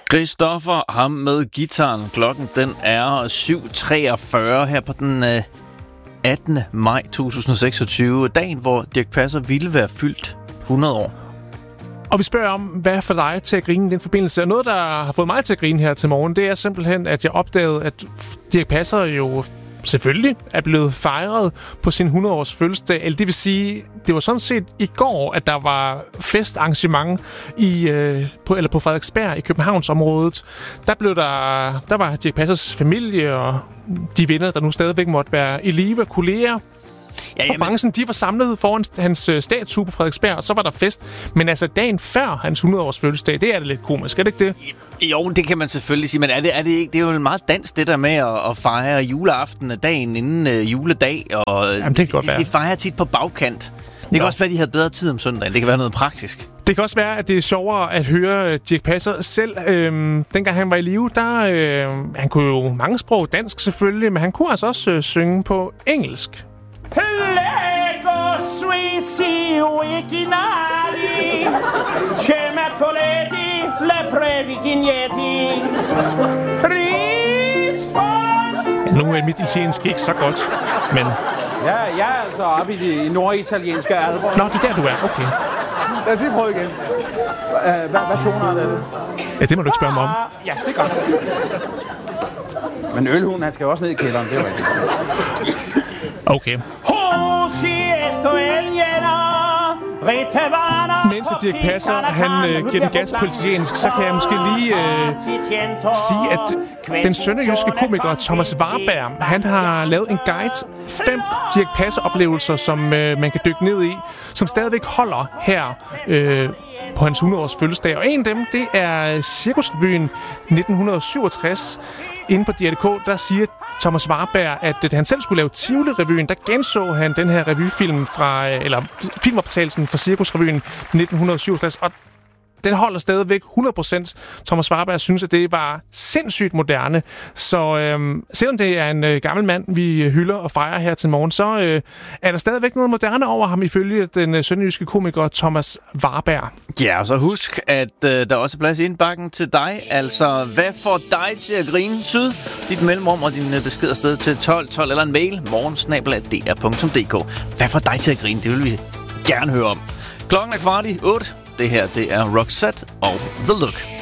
Christoffer, ham med gitaren. Klokken den er 7:43 her på den 18. maj 2026. Dagen, hvor Dirch Passer ville være fyldt 100 år. Og vi spørger om, hvad får dig til at grine i den forbindelse? Og noget, der har fået mig til at grine her til morgen, det er simpelthen, at jeg opdagede, at Dirch Passer jo selvfølgelig er blevet fejret på sin 100-års fødselsdag. Eller det vil sige, det var sådan set i går, at der var festarrangement på Frederiksberg i Københavnsområdet. Der var Dirch Passers familie og de venner, der nu stadigvæk måtte være i live, kolleger. Ja, og branchen, de var samlet foran hans statue på Frederiksberg, og så var der fest. Men altså dagen før hans 100-års fødselsdag, det er det lidt komisk, er det ikke det? Jo, det kan man selvfølgelig sige, men er det ikke? Det er jo meget dansk, det der med at fejre juleaften dagen inden juledag. Og jamen, det kan godt være. De fejrer tit på bagkant. Det kan også være, at de havde bedre tid om søndagen. Det kan være noget praktisk. Det kan også være, at det er sjovere at høre Dirch Passer selv. Dengang han var i live, han kunne jo mange sprog, dansk selvfølgelig, men han kunne altså også synge på engelsk. Nu er mit italiensk ikke så godt, men... Ja, jeg er altså oppe i norditalienske alber. Nå, det er der, du er. Okay. Lad os lige prøve igen. Hvad toner er det? Ja, det må du ikke spørge mig om. Ja, det er godt. Men Ølhunden, han skal jo også ned i kælderen, det er rigtigt. Okay. Mens Dirch Passer, han giver den gas på italiensk, så kan jeg måske lige sige, at den sønderjyske komiker Thomas Warberg, han har lavet en guide, 5 Dirch Passer-oplevelser, som man kan dykke ned i, som stadigvæk holder her på hans 100-års fødselsdag. Og en af dem, det er Cirkusrevyen 1967. Inde på DR.dk, der siger Thomas Warberg, at da han selv skulle lave Tivoli-revyen, der genså han den her revyfilm eller filmoptagelsen fra Cirkusrevyen 1967, og den holder stadigvæk 100%. Thomas Warberg synes, at det var sindssygt moderne. Så selvom det er en gammel mand, vi hylder og fejrer her til morgen, så er der stadigvæk noget moderne over ham, ifølge den sønderjyske komiker Thomas Warberg. Ja, og så husk, at der også er plads i indbakken til dig. Altså, hvad får dig til at grine? Syd dit mellemrum og din besked afsted til 1212 eller en mail morgen@dr.dk. Hvad får dig til at grine? Det vil vi gerne høre om. Klokken er 7:15. Det her, det er Roxette og The Look.